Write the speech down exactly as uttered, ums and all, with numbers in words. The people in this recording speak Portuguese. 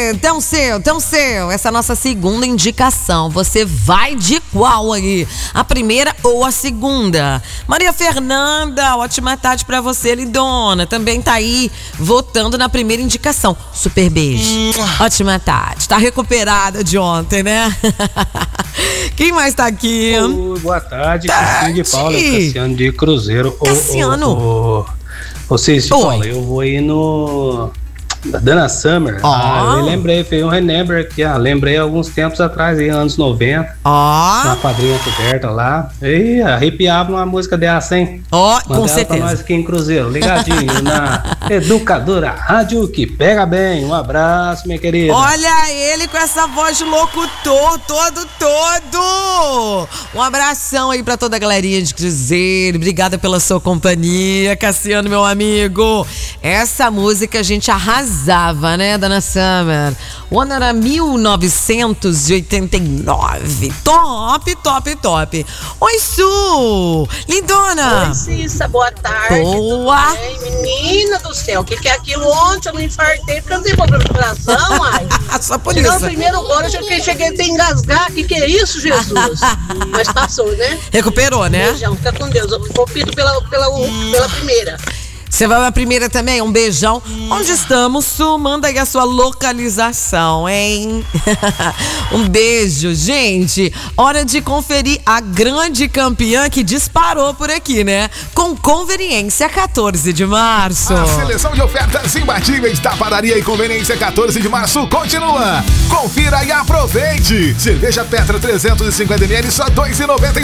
Então seu, então seu, essa é a nossa segunda indicação. Você vai de qual aí? A primeira ou a segunda? Maria Fernanda, ótima tarde pra você, lindona. Também tá aí votando na primeira indicação. Super beijo. Ótima tarde. Tá recuperada de ontem, né? Quem mais tá aqui? Oi, boa tarde. Cassiano de Paula, Cassiano de Cruzeiro. Cassiano. Ô, ô, ô, Vocês de Paula, eu vou ir no... da Dana Summer. Oh. Ah, eu lembrei, fez um remember aqui, ah, lembrei alguns tempos atrás, aí, anos noventa. Ó. Oh. Uma quadrinha coberta lá. E arrepiava uma música dessa, hein? Ó, oh, com certeza. Pra nós aqui em Cruzeiro, ligadinho na Educadora Rádio que pega bem. Um abraço, minha querida. Olha ele com essa voz de locutor todo, todo. Um abração aí pra toda a galerinha de Cruzeiro. Obrigada pela sua companhia, Cassiano, meu amigo. Essa música a gente arrasava, né, Dana Summer? O ano era mil novecentos e oitenta e nove. Top, top, top. Oi, Su! Lindona! Oi, Cissa, boa tarde. Boa! Menina do céu, o que, que é aquilo? Ontem eu não infartei porque eu não tenho problema de coração, ai. Só por Chegou isso. no primeiro gol, eu cheguei, cheguei a engasgar. O que, que é isso, Jesus? Mas passou, né? Recuperou, né? Beijão, fica com Deus. Eu opto pela, pela, pela primeira. Você vai na primeira também? Um beijão. Onde estamos, Su? Manda aí a sua localização, hein? Um beijo, gente. Hora de conferir a grande campeã que disparou por aqui, né? Com Conveniência quatorze de março. A seleção de ofertas imbatíveis da Padaria e Conveniência quatorze de março continua. Confira e aproveite. Cerveja Petra trezentos e cinquenta mililitros só dois reais e noventa e